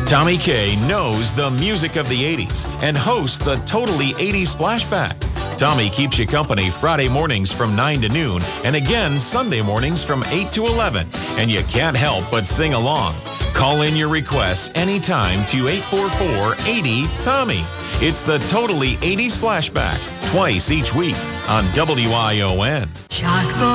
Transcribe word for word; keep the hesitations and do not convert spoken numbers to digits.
Tommy K knows the music of the eighties and hosts the Totally eighties Flashback. Tommy keeps you company Friday mornings from nine to noon and again Sunday mornings from eight to eleven. And you can't help but sing along. Call in your requests anytime to eight four four, eight zero, Tommy. It's the Totally eighties Flashback, twice each week on W I O N.